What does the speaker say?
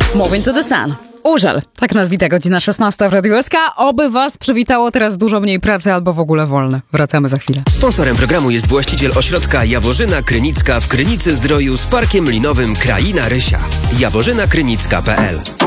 Moving to the Sun. Urzel. Tak nas wita godzina 16 w Radiu SK. Oby was przywitało teraz dużo mniej pracy albo w ogóle wolne. Wracamy za chwilę. Sponsorem programu jest właściciel ośrodka Jaworzyna Krynicka w Krynicy Zdroju z parkiem linowym Kraina Rysia. jaworzynakrynicka.pl